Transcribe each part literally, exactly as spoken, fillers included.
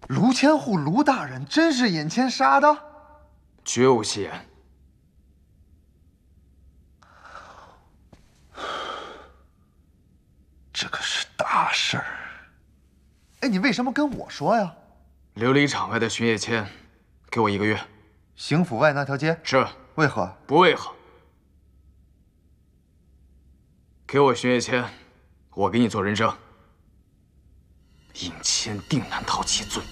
卢千户卢大人真是眼前杀的？ 绝无戏言。 这可是大事儿。哎，你为什么跟我说呀？ 琉璃厂外的巡夜签，给我一个月。 邢府外那条街是。 为何？ 不为何。给我巡夜签，我给你做人证。应签定难逃其罪。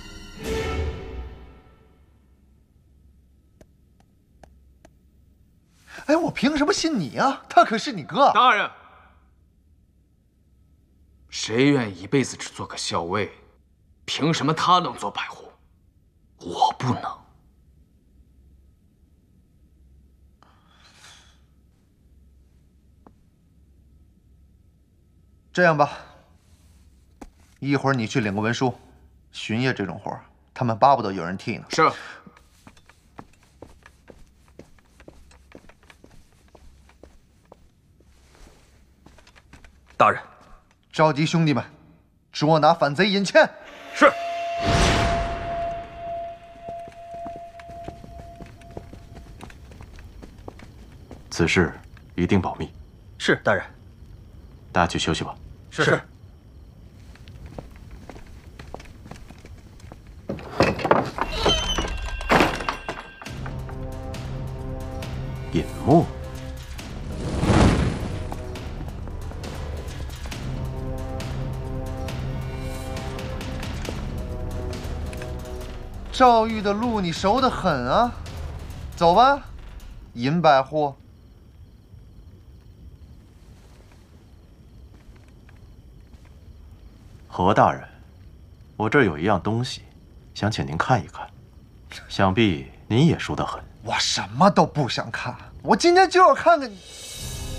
哎，我凭什么信你啊？他可是你哥。 大人，谁愿意一辈子只做个校尉？凭什么他能做百户，我不能？ 这样吧，一会儿你去领个文书。巡夜这种活儿，他们巴不得有人替呢。 是。 大人， 召集兄弟们，捉拿反贼尹谦。 是。 此事一定保密。 是，大人。 大家去休息吧。 是。是尹墨， 赵玉的路你熟得很啊，走吧，尹百户。 何大人，我这儿有一样东西，想请您看一看。想必您也熟得很。 我什么都不想看，我今天就要看看你。